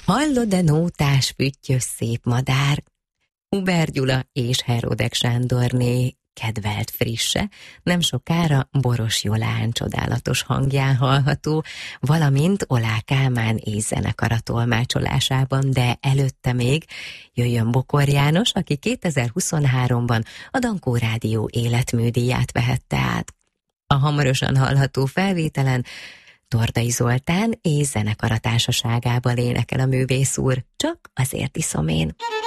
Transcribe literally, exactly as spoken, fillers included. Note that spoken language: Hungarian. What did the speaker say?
Hallod-e nótás püttyös szép madár? Huber Gyula és Herodek Sándorné kedvelt frisse, nem sokára Boros Jolán csodálatos hangján hallható, valamint Olá Kálmán észzenekara tolmácsolásában, de előtte még jöjjön Bokor János, aki kétezer-huszonháromban a Dankó Rádió életműdíját vehette át. A hamarosan hallható felvételen Tordai Zoltán észzenekara társaságában énekel a művész úr, Csak azért iszom én.